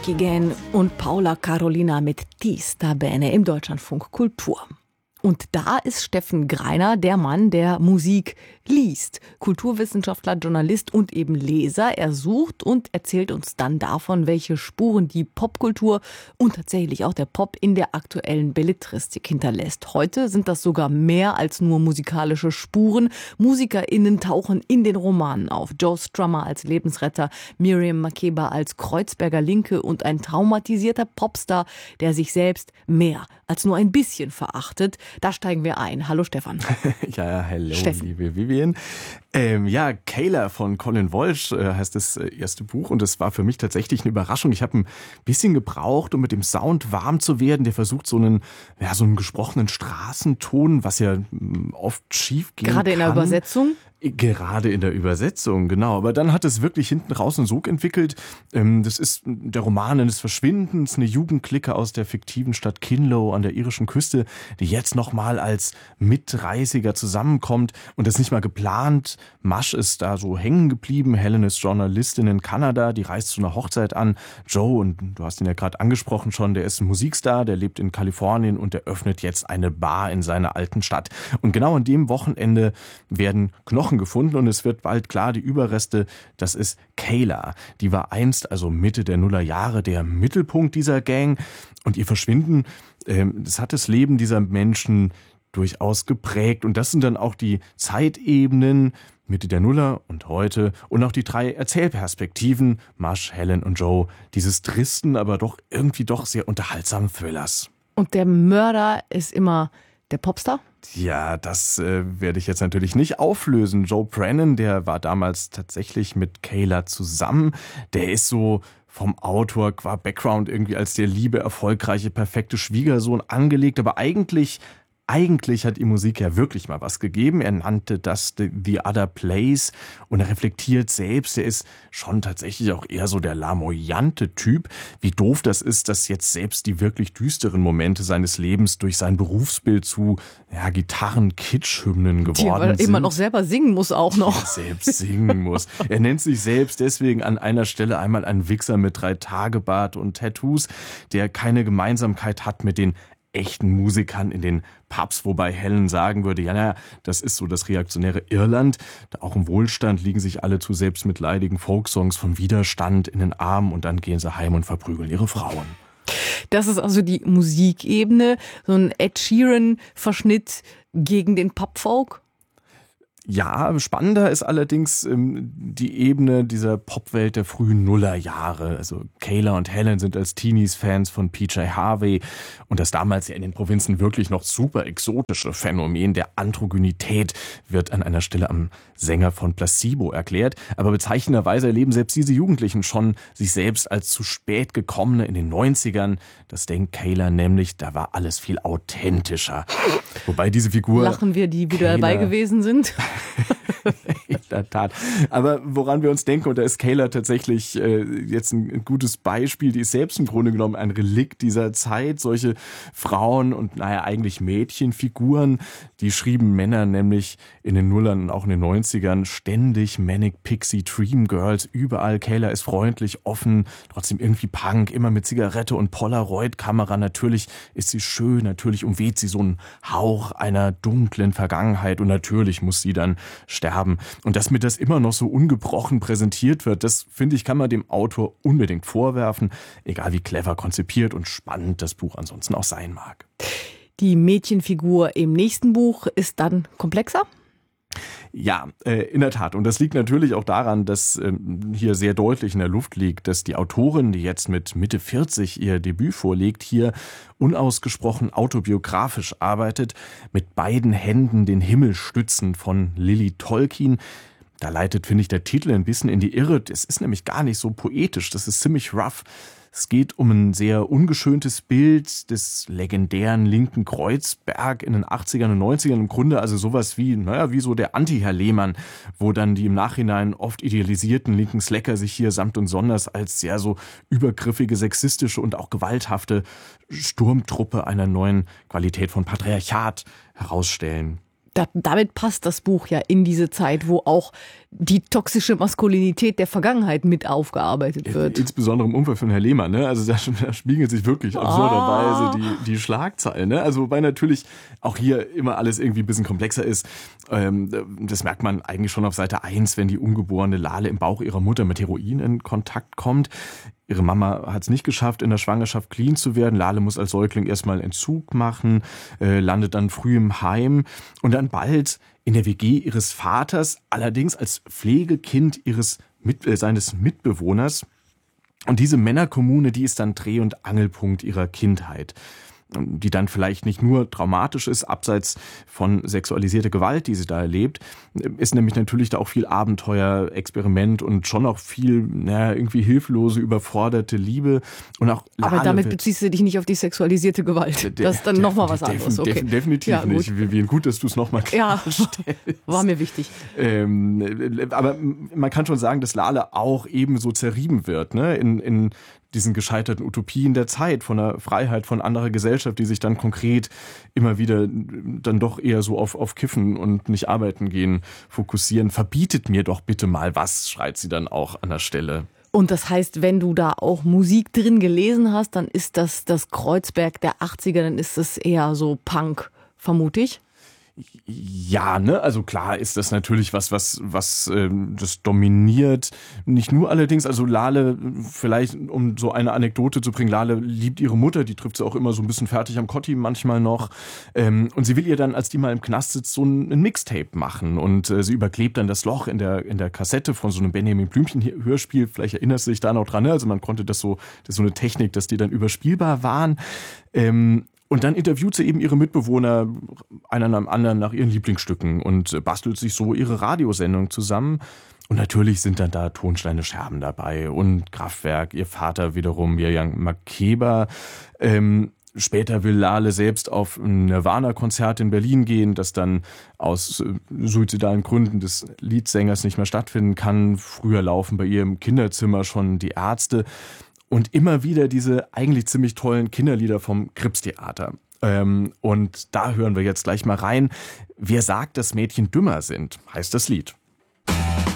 Kigen und Paula Carolina mit Die sta bene im Deutschlandfunk Kultur. Und da ist Steffen Greiner, der Mann, der Musik liest. Kulturwissenschaftler, Journalist und eben Leser. Er sucht und erzählt uns dann davon, welche Spuren die Popkultur und tatsächlich auch der Pop in der aktuellen Belletristik hinterlässt. Heute sind das sogar mehr als nur musikalische Spuren. MusikerInnen tauchen in den Romanen auf. Joe Strummer als Lebensretter, Miriam Makeba als Kreuzberger Linke und ein traumatisierter Popstar, der sich selbst mehr als nur ein bisschen verachtet. Da steigen wir ein. Hallo Stefan. Ja, hallo Steffen. Liebe Vivian. Kayla von Colin Walsh heißt das erste Buch und das war für mich tatsächlich eine Überraschung. Ich habe ein bisschen gebraucht, um mit dem Sound warm zu werden. Der versucht so einen gesprochenen Straßenton, was ja oft schief gehen kann. Gerade in der Übersetzung? Gerade in der Übersetzung, genau. Aber dann hat es wirklich hinten raus einen Sog entwickelt. Das ist der Roman des Verschwindens, eine Jugendclique aus der fiktiven Stadt Kinlow an der irischen Küste, die jetzt nochmal als Mitreisiger zusammenkommt und das nicht mal geplant. Mash ist da so hängen geblieben. Helen ist Journalistin in Kanada, die reist zu einer Hochzeit an. Joe, und du hast ihn ja gerade angesprochen schon, der ist ein Musikstar, der lebt in Kalifornien und der öffnet jetzt eine Bar in seiner alten Stadt. Und genau an dem Wochenende werden Knochen gefunden und es wird bald klar, die Überreste, das ist Kayla. Die war einst, also Mitte der Nullerjahre, der Mittelpunkt dieser Gang und ihr Verschwinden, das hat das Leben dieser Menschen durchaus geprägt und das sind dann auch die Zeitebenen, Mitte der Nuller und heute und auch die 3 Erzählperspektiven, Mash, Helen und Joe, dieses tristen, aber doch irgendwie doch sehr unterhaltsamen Thrillers. Und der Mörder ist immer der Popstar? Ja, das werde ich jetzt natürlich nicht auflösen. Joe Brennan, der war damals tatsächlich mit Kayla zusammen. Der ist so vom Autor qua Background irgendwie als der liebe, erfolgreiche, perfekte Schwiegersohn angelegt. Aber eigentlich hat ihm Musik ja wirklich mal was gegeben. Er nannte das The Other Place und er reflektiert selbst. Er ist schon tatsächlich auch eher so der larmoyante Typ. Wie doof das ist, dass jetzt selbst die wirklich düsteren Momente seines Lebens durch sein Berufsbild zu Gitarren-Kitsch-Hymnen geworden sind. Die immer noch selber singen muss auch noch. Ja, selbst singen muss. Er nennt sich selbst deswegen an einer Stelle einmal ein Wichser mit 3-Tage-Bart und Tattoos, der keine Gemeinsamkeit hat mit den echten Musikern in den Pubs, wobei Helen sagen würde, ja, das ist so das reaktionäre Irland. Auch im Wohlstand liegen sich alle zu selbstmitleidigen Folksongs von Widerstand in den Armen und dann gehen sie heim und verprügeln ihre Frauen. Das ist also die Musikebene, so ein Ed Sheeran-Verschnitt gegen den Popfolk? Ja, spannender ist allerdings die Ebene dieser Popwelt der frühen Nullerjahre. Also Kayla und Helen sind als Teenies Fans von PJ Harvey und das damals ja in den Provinzen wirklich noch super exotische Phänomen der Androgynität wird an einer Stelle am Sänger von Placebo erklärt. Aber bezeichnenderweise erleben selbst diese Jugendlichen schon sich selbst als zu spät gekommene in den 90ern. Das denkt Kayla nämlich, da war alles viel authentischer. Wobei diese Figur... Lachen wir, die wieder dabei gewesen sind? In der Tat. Aber woran wir uns denken, und da ist Kayla tatsächlich jetzt ein gutes Beispiel, die ist selbst im Grunde genommen ein Relikt dieser Zeit. Solche Frauen und eigentlich Mädchenfiguren, die schrieben Männer nämlich in den Nullern und auch in den 90ern ständig Manic Pixie Dream Girls. Überall Kayla ist freundlich, offen, trotzdem irgendwie Punk, immer mit Zigarette und Polaroid-Kamera. Natürlich ist sie schön, natürlich umweht sie so einen Hauch einer dunklen Vergangenheit und natürlich muss sie dann sterben. Und dass mir das immer noch so ungebrochen präsentiert wird, das finde ich, kann man dem Autor unbedingt vorwerfen, egal wie clever konzipiert und spannend das Buch ansonsten auch sein mag. Die Mädchenfigur im nächsten Buch ist dann komplexer? Ja, in der Tat. Und das liegt natürlich auch daran, dass hier sehr deutlich in der Luft liegt, dass die Autorin, die jetzt mit Mitte 40 ihr Debüt vorlegt, hier unausgesprochen autobiografisch arbeitet, mit beiden Händen den Himmel stützend von Lily Tolkien. Da leitet, finde ich, der Titel ein bisschen in die Irre. Es ist nämlich gar nicht so poetisch, das ist ziemlich rough. Es geht um ein sehr ungeschöntes Bild des legendären linken Kreuzberg in den 80ern und 90ern. Im Grunde also sowas wie, wie so der Anti-Herr Lehmann, wo dann die im Nachhinein oft idealisierten linken Slacker sich hier samt und sonders als sehr so übergriffige, sexistische und auch gewalthafte Sturmtruppe einer neuen Qualität von Patriarchat herausstellen. Damit passt das Buch ja in diese Zeit, wo auch die toxische Maskulinität der Vergangenheit mit aufgearbeitet wird. Insbesondere im Umfeld von Herrn Lehmann, ne? Also da spiegelt sich wirklich absurderweise die Schlagzeilen, ne? Also wobei natürlich auch hier immer alles irgendwie ein bisschen komplexer ist. Das merkt man eigentlich schon auf Seite 1, wenn die ungeborene Lale im Bauch ihrer Mutter mit Heroin in Kontakt kommt. Ihre Mama hat es nicht geschafft, in der Schwangerschaft clean zu werden. Lale muss als Säugling erstmal Entzug machen, landet dann früh im Heim und dann bald in der WG ihres Vaters, allerdings als Pflegekind seines Mitbewohners. Und diese Männerkommune, die ist dann Dreh- und Angelpunkt ihrer Kindheit, die dann vielleicht nicht nur traumatisch ist, abseits von sexualisierter Gewalt, die sie da erlebt, ist nämlich natürlich da auch viel Abenteuer, Experiment und schon auch viel irgendwie hilflose, überforderte Liebe. Und auch Lale. Aber damit beziehst du dich nicht auf die sexualisierte Gewalt. Das ist dann nochmal was anderes. Okay. Definitiv nicht. Wie gut, dass du es nochmal klarstellst. Ja, war mir wichtig. Aber man kann schon sagen, dass Lale auch ebenso zerrieben wird, ne? In diesen gescheiterten Utopien der Zeit, von der Freiheit, von anderer Gesellschaft, die sich dann konkret immer wieder dann doch eher so auf Kiffen und nicht arbeiten gehen fokussieren. Verbietet mir doch bitte mal was, schreit sie dann auch an der Stelle. Und das heißt, wenn du da auch Musik drin gelesen hast, dann ist das Kreuzberg der 80er, dann ist das eher so Punk, vermute ich. Ja, ne, also klar ist das natürlich was das dominiert. Nicht nur allerdings, also Lale, vielleicht um so eine Anekdote zu bringen, Lale liebt ihre Mutter, die trifft sie auch immer so ein bisschen fertig am Kotti manchmal noch. Und sie will ihr dann, als die mal im Knast sitzt, so ein Mixtape machen. Und sie überklebt dann das Loch in der Kassette von so einem Benjamin Blümchen-Hörspiel. Vielleicht erinnerst du dich da noch dran, ne? Also man konnte das ist so eine Technik, dass die dann überspielbar waren. Und dann interviewt sie eben ihre Mitbewohner, einer nach dem anderen, nach ihren Lieblingsstücken und bastelt sich so ihre Radiosendung zusammen. Und natürlich sind dann da Tonsteine Scherben dabei und Kraftwerk, ihr Vater wiederum, Mirjam Makeba. Später will Lale selbst auf ein Nirvana-Konzert in Berlin gehen, das dann aus suizidalen Gründen des Leadsängers nicht mehr stattfinden kann. Früher laufen bei ihr im Kinderzimmer schon die Ärzte. Und immer wieder diese eigentlich ziemlich tollen Kinderlieder vom Krips-Theater. Und da hören wir jetzt gleich mal rein. Wer sagt, dass Mädchen dümmer sind, heißt das Lied.